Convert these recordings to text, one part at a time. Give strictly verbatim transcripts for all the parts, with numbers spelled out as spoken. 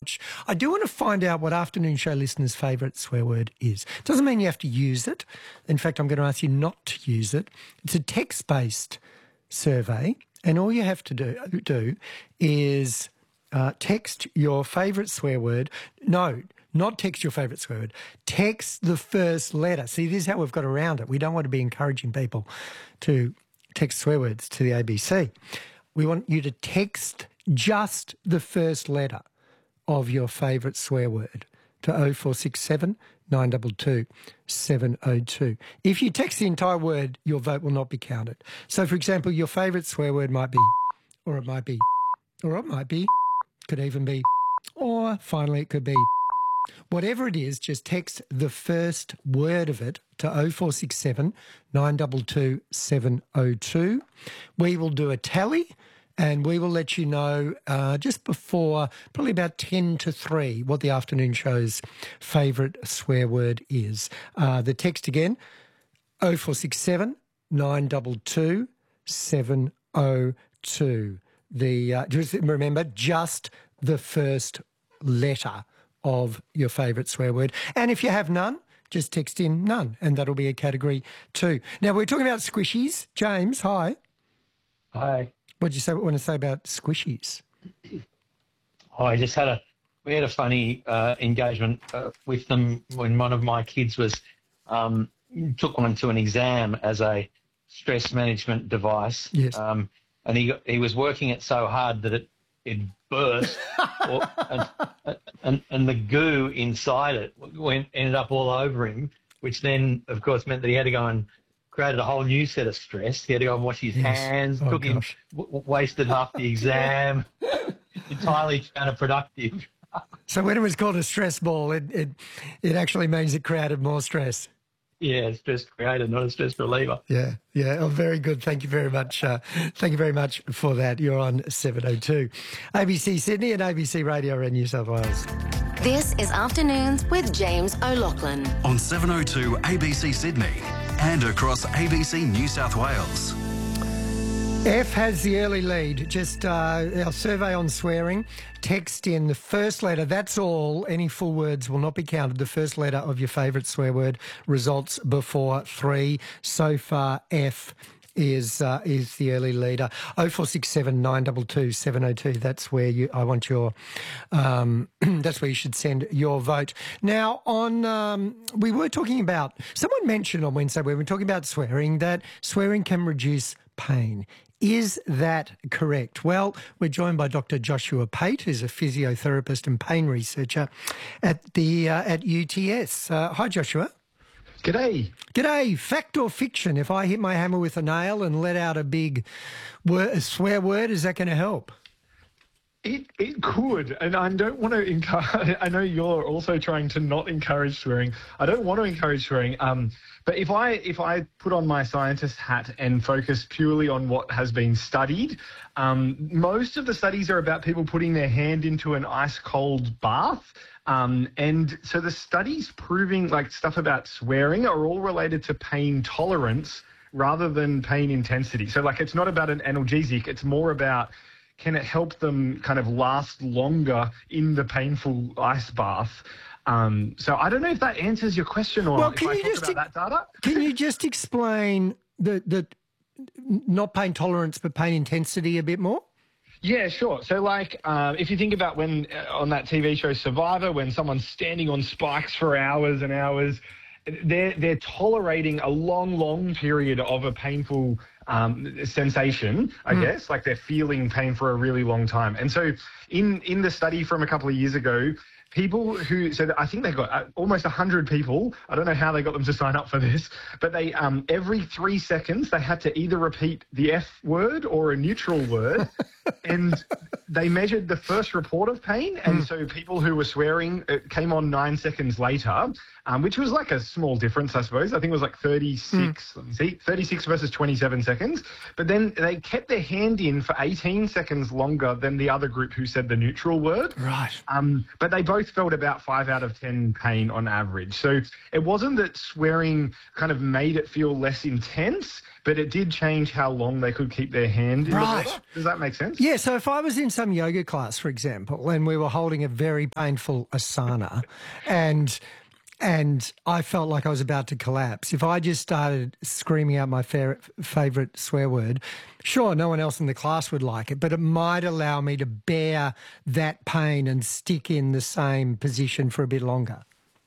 much. I do want to find out what afternoon show listeners' favourite swear word is. Doesn't mean you have to use it. In fact, I'm going to ask you not to use it. It's a text-based survey, and all you have to do, do is uh, text your favourite swear word. No, not text your favourite swear word. Text the first letter. See, this is how we've got around it. We don't want to be encouraging people to text swear words to the A B C. We want you to text just the first letter of your favourite swear word to oh four six seven, nine two two, seven oh two. If you text the entire word, your vote will not be counted. So, for example, your favourite swear word might be, or it might be, or it might be, could even be, or finally it could be. Whatever it is, just text the first word of it to oh four six seven, nine two two, seven oh two. We will do a tally and we will let you know uh, just before, probably about ten to three, what the afternoon show's favourite swear word is. Uh, the text again, oh four six seven, nine two two, seven oh two. The, uh, just remember, just the first letter of your favourite swear word. And if you have none, just text in none, and that'll be a category two. Now, we're talking about squishies. James, hi. Hi. What did you say, want to say about squishies? Oh, I just had a, we had a funny uh, engagement uh, with them when one of my kids was, um, took one to an exam as a stress management device. Yes. Um, and he he was working it so hard that it, it burst, or, and, and, and the goo inside it went ended up all over him, which then, of course, meant that he had to go and created a whole new set of stress. He had to go and wash his Yes. hands, Oh, took him, gosh. w- wasted half the exam, entirely counterproductive. So when it was called a stress ball, it, it, it actually means it created more stress. Yeah, stress creator, not a stress reliever. Yeah, yeah. Oh, very good. Thank you very much. Uh, thank you very much for that. You're on seven oh two. A B C Sydney and A B C Radio in New South Wales. This is Afternoons with James O'Loughlin. On seven oh two A B C Sydney and across A B C New South Wales. F has the early lead. Just uh, our survey on swearing. Text in the first letter. That's all. Any full words will not be counted. The first letter of your favourite swear word. Results before three. So far, F is uh, is the early leader. oh four six seven, nine two two, seven oh two. That's where you. I want your. Um, that's where you should send your vote. Now, on um, we were talking about. Someone mentioned on Wednesday when we were talking about swearing that swearing can reduce pain. Is that correct? Well, we're joined by Doctor Joshua Pate, who's a physiotherapist and pain researcher at the uh, at U T S. Uh, hi, Joshua. G'day. G'day. Fact or fiction? If I hit my hammer with a nail and let out a big word, a swear word, is that going to help? It it could, and I don't want to encourage. I know you're also trying to not encourage swearing. I don't want to encourage swearing. Um, but if I if I put on my scientist hat and focus purely on what has been studied, um, most of the studies are about people putting their hand into an ice cold bath. Um, and so the studies proving like stuff about swearing are all related to pain tolerance rather than pain intensity. So like it's not about an analgesic. It's more about can it help them kind of last longer in the painful ice bath? Um, so I don't know if that answers your question or Well, if can I you talk just about that data. Can you just explain the the not pain tolerance but pain intensity a bit more? Yeah, sure. So, like, uh, if you think about when uh, on that T V show Survivor, when someone's standing on spikes for hours and hours, they're they're tolerating a long, long period of a painful um, sensation, I mm. guess. Like they're feeling pain for a really long time. And so, in in the study from a couple of years ago, people who, so I think they got uh, almost one hundred people. I don't know how they got them to sign up for this, but they um, every three seconds they had to either repeat the F word or a neutral word. And they measured the first report of pain. And mm. so people who were swearing, it came on nine seconds later, um, which was like a small difference, I suppose. I think it was like thirty-six, mm. let me see, thirty-six versus twenty-seven seconds. But then they kept their hand in for eighteen seconds longer than the other group who said said the neutral word. Right. Um, but they both felt about five out of ten pain on average. So it wasn't that swearing kind of made it feel less intense, but it did change how long they could keep their hand in Right. the water. Does that make sense? Yeah, so if I was in some yoga class, for example, and we were holding a very painful asana and and I felt like I was about to collapse, if I just started screaming out my fa- favourite swear word, sure, no one else in the class would like it, but it might allow me to bear that pain and stick in the same position for a bit longer.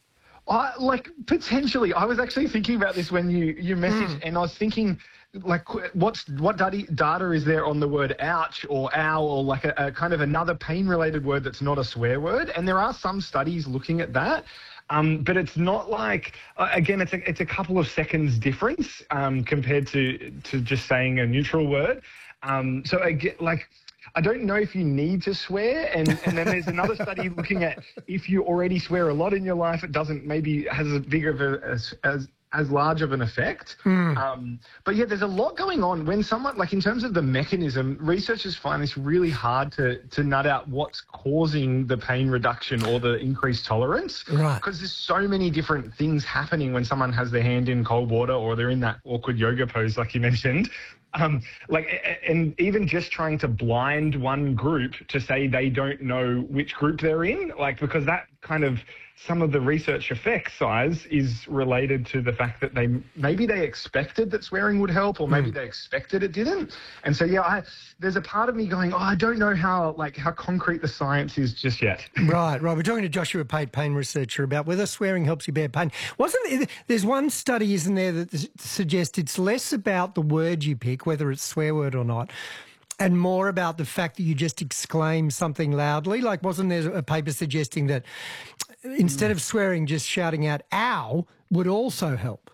I, like, potentially. I was actually thinking about this when you, you messaged, Mm. and I was thinking, like, what's what data, data is there on the word ouch or ow or like a, a kind of another pain-related word that's not a swear word? And there are some studies looking at that. Um, but it's not like, uh, again, it's a, it's a couple of seconds difference um, compared to, to just saying a neutral word. Um, so, I get, like, I don't know if you need to swear. And, and then there's another study looking at if you already swear a lot in your life, it doesn't maybe has as big of a, as, as as large of an effect. Mm. Um, but yeah, there's a lot going on when someone, like in terms of the mechanism, researchers find this really hard to, to nut out what's causing the pain reduction or the increased tolerance. Right. Because there's so many different things happening when someone has their hand in cold water or they're in that awkward yoga pose, like you mentioned. Um, like, and even just trying to blind one group to say they don't know which group they're in, like, because that kind of, some of the research effect size is related to the fact that they maybe they expected that swearing would help, or maybe mm. they expected it didn't. And so, yeah, I, there's a part of me going, oh, I don't know how like how concrete the science is just yet. Right, right. We're talking to Joshua Pate, pain researcher, about whether swearing helps you bear pain. Wasn't there, there's one study, isn't there, that suggests it's less about the word you pick, whether it's swear word or not, and more about the fact that you just exclaim something loudly. Like, wasn't there a paper suggesting that instead of swearing, just shouting out "ow" would also help?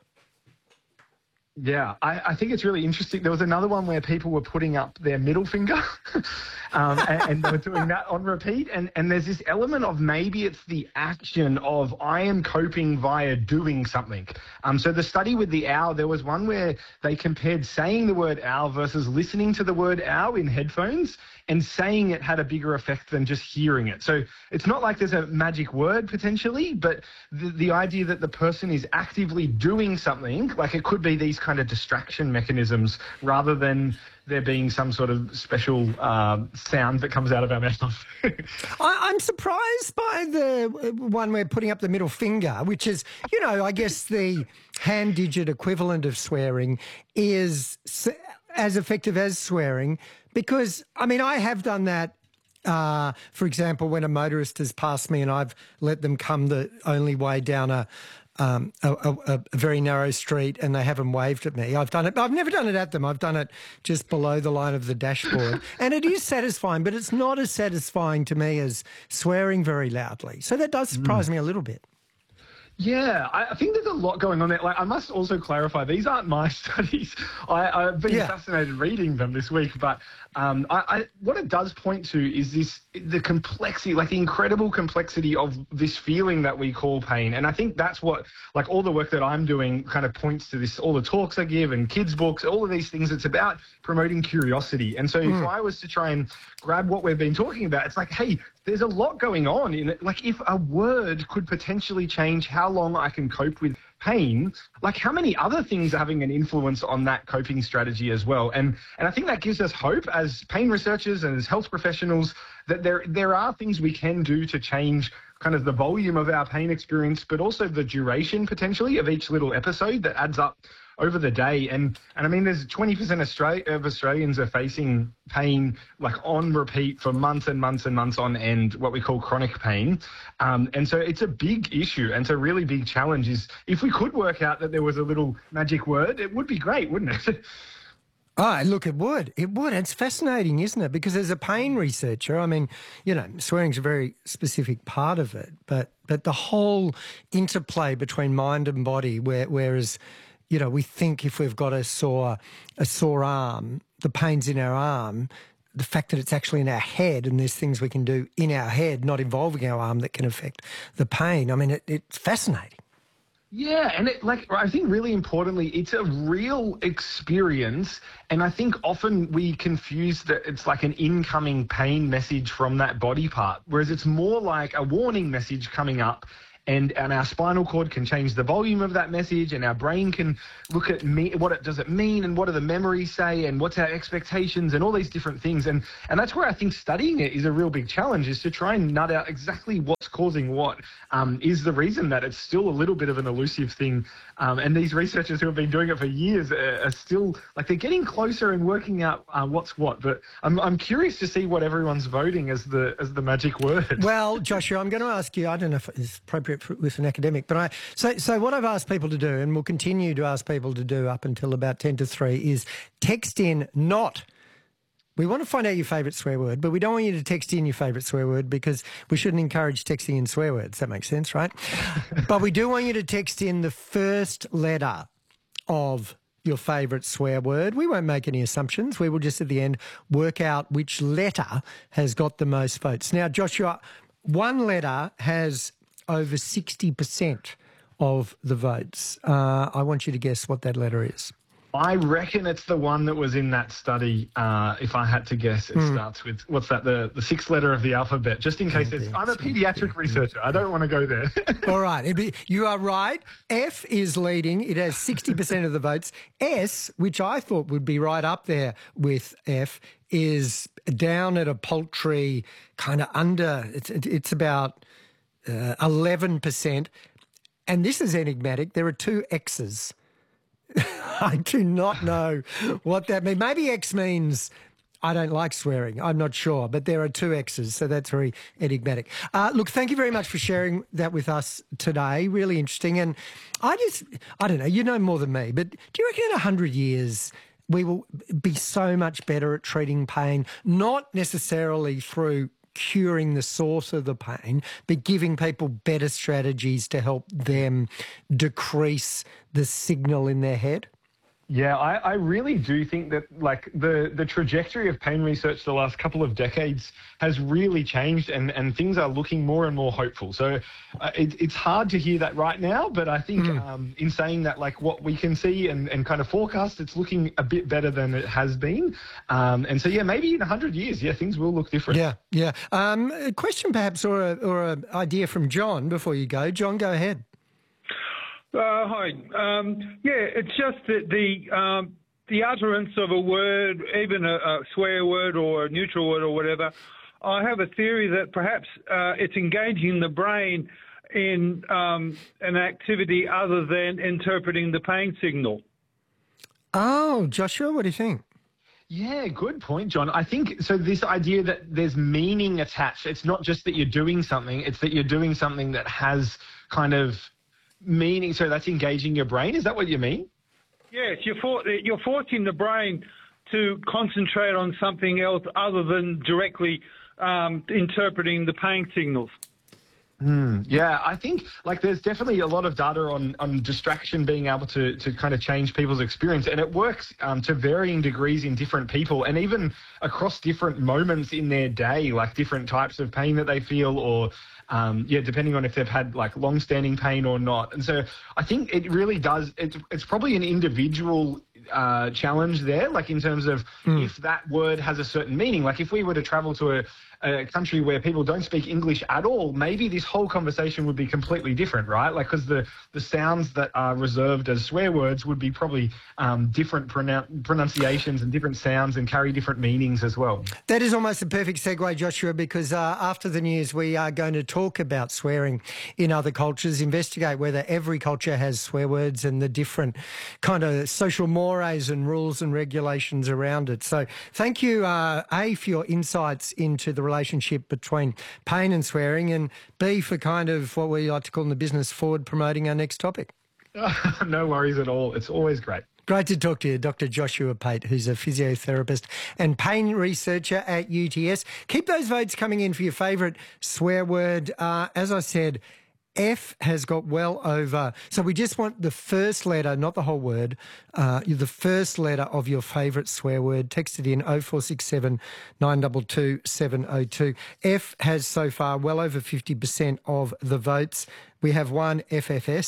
Yeah, I, I think it's really interesting. There was another one where people were putting up their middle finger um, and, and they were doing that on repeat. And, and there's this element of maybe it's the action of I am coping via doing something. Um, so the study with the ow, there was one where they compared saying the word ow versus listening to the word ow in headphones, and saying it had a bigger effect than just hearing it. So it's not like there's a magic word potentially, but the, the idea that the person is actively doing something, like it could be these kind of distraction mechanisms rather than there being some sort of special um, sound that comes out of our mouth. I, I'm surprised by the one where putting up the middle finger, which is, you know, I guess the hand digit equivalent of swearing is as effective as swearing. Because, I mean, I have done that, uh, for example, when a motorist has passed me and I've let them come the only way down a, um, a, a, a very narrow street and they haven't waved at me. I've done it. I've never done it at them. I've done it just below the line of the dashboard. And it is satisfying, but it's not as satisfying to me as swearing very loudly. So that does surprise mm. me a little bit. Yeah, I think there's a lot going on there. Like, I must also clarify, these aren't my studies. I, I've been yeah. fascinated reading them this week, but um, I, I, what it does point to is this, the complexity, like the incredible complexity of this feeling that we call pain. And I think that's what, like all the work that I'm doing kind of points to this, all the talks I give and kids' books, all of these things, it's about promoting curiosity. And so mm. if I was to try and grab what we've been talking about, it's like, hey, there's a lot going on in it. Like if a word could potentially change how long I can cope with pain, like how many other things are having an influence on that coping strategy as well? And and I think that gives us hope as pain researchers and as health professionals that there there are things we can do to change kind of the volume of our pain experience, but also the duration potentially of each little episode that adds up over the day. And and I mean, there's twenty percent Australia, of Australians are facing pain like on repeat for months and months and months on end, what we call chronic pain. Um, and so it's a big issue and it's a really big challenge. Is if we could work out that there was a little magic word, it would be great, wouldn't it? Oh, look, it would. It would. It's fascinating, isn't it? Because as a pain researcher, I mean, you know, swearing's a very specific part of it, but but the whole interplay between mind and body, where, whereas, you know, we think if we've got a sore a sore arm, the pain's in our arm, the fact that it's actually in our head and there's things we can do in our head, not involving our arm, that can affect the pain. I mean, it, it's fascinating. Yeah, and it, like I think really importantly, it's a real experience, and I think often we confuse that it's like an incoming pain message from that body part, whereas it's more like a warning message coming up. And, and our spinal cord can change the volume of that message, and our brain can look at me, what it does it mean, and what do the memories say, and what's our expectations, and all these different things. And and that's where I think studying it is a real big challenge, is to try and nut out exactly what's causing what. Um, is the reason that it's still a little bit of an elusive thing. Um, and these researchers who have been doing it for years are, are still, like, they're getting closer and working out uh, what's what. But I'm I'm curious to see what everyone's voting as the as the magic word. Well, Joshua, I'm going to ask you, I don't know if it's appropriate for, with an academic, but I so so what I've asked people to do, and will continue to ask people to do up until about ten to three, is text in not. We want to find out your favourite swear word, but we don't want you to text in your favourite swear word, because we shouldn't encourage texting in swear words. That makes sense, right? But we do want you to text in the first letter of your favourite swear word. We won't make any assumptions. We will just at the end work out which letter has got the most votes. Now, Joshua, one letter has over sixty percent of the votes. Uh, I want you to guess what that letter is. I reckon it's the one that was in that study. Uh, if I had to guess, it mm. starts with, what's that, the, the sixth letter of the alphabet, just in case it's, I'm a paediatric researcher. I don't want to go there. All right. It'd be, you are right. F is leading. It has sixty percent of the votes. S, which I thought would be right up there with F, is down at a paltry kind of under, it's, it's about uh, eleven percent. And this is enigmatic. There are two X's. I do not know what that means. Maybe X means I don't like swearing. I'm not sure, but there are two X's, so that's very enigmatic. Uh, look, thank you very much for sharing that with us today. Really interesting. And I just, I don't know, you know more than me, but do you reckon in one hundred years we will be so much better at treating pain, not necessarily through curing the source of the pain, but giving people better strategies to help them decrease the signal in their head? Yeah, I, I really do think that, like, the, the trajectory of pain research the last couple of decades has really changed, and, and things are looking more and more hopeful. So uh, it, it's hard to hear that right now, but I think mm. um, in saying that, like, what we can see and, and kind of forecast, it's looking a bit better than it has been. Um, and so, yeah, maybe in one hundred years, yeah, things will look different. Yeah, yeah. Um, a question perhaps, or a, or an idea from John before you go. John, go ahead. Uh, hi. Um, yeah, it's just that the um, the utterance of a word, even a, a swear word or a neutral word or whatever, I have a theory that perhaps uh, it's engaging the brain in um, an activity other than interpreting the pain signal. Oh, Joshua, what do you think? Yeah, good point, John. I think, so this idea that there's meaning attached, it's not just that you're doing something, it's that you're doing something that has kind of meaning, so that's engaging your brain. Is that what you mean? Yes, you're, for, you're forcing the brain to concentrate on something else other than directly um, interpreting the pain signals. Mm, yeah, I think, like, there's definitely a lot of data on, on distraction being able to, to kind of change people's experience, and it works um, to varying degrees in different people, and even across different moments in their day, like different types of pain that they feel, or Um, yeah, depending on if they've had, like, long-standing pain or not. And so I think it really does, it's, it's probably an individual uh, challenge there, like in terms of mm. if that word has a certain meaning. Like if we were to travel to a, a country where people don't speak English at all, maybe this whole conversation would be completely different, right? Like, because the, the sounds that are reserved as swear words would be probably um, different pronou- pronunciations and different sounds and carry different meanings as well. That is almost a perfect segue, Joshua, because uh, after the news we are going to talk about swearing in other cultures, investigate whether every culture has swear words and the different kind of social mores and rules and regulations around it. So thank you, uh, A, for your insights into the relationship between pain and swearing, and B, for kind of what we like to call in the business forward promoting our next topic. No worries at all. It's always great. Great to talk to you, Doctor Joshua Pate, who's a physiotherapist and pain researcher at U T S. Keep those votes coming in for your favourite swear word. Uh, as I said, F has got well over. So we just want the first letter, not the whole word, uh, the first letter of your favourite swear word. Text it in oh four six seven, nine two two, seven oh two. F has so far well over fifty percent of the votes. We have one F F S.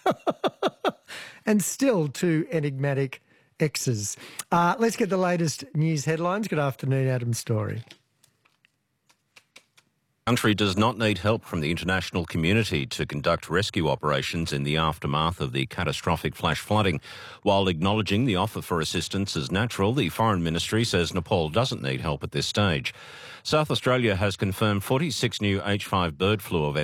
And still two enigmatic X's. Uh, let's get the latest news headlines. Good afternoon, Adam Story. The country does not need help from the international community to conduct rescue operations in the aftermath of the catastrophic flash flooding. While acknowledging the offer for assistance as natural, the Foreign Ministry says Nepal doesn't need help at this stage. South Australia has confirmed forty-six new H five bird flu events